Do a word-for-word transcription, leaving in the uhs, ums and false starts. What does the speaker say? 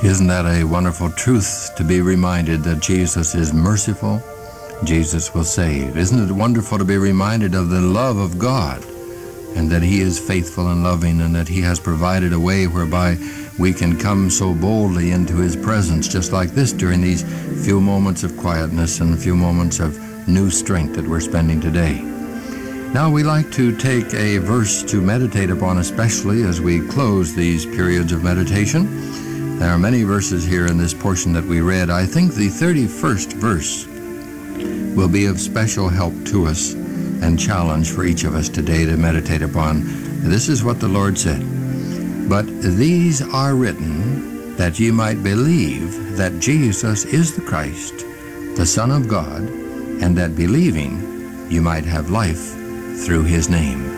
Isn't that a wonderful truth to be reminded that Jesus is merciful? Jesus will save. Isn't it wonderful to be reminded of the love of God and that He is faithful and loving and that He has provided a way whereby we can come so boldly into His presence just like this during these few moments of quietness and few moments of new strength that we're spending today. Now we like to take a verse to meditate upon, especially as we close these periods of meditation. There are many verses here in this portion that we read. I think the thirty-first verse will be of special help to us and challenge for each of us today to meditate upon. This is what the Lord said. But these are written that ye might believe that Jesus is the Christ, the Son of God, and that believing you might have life through His name.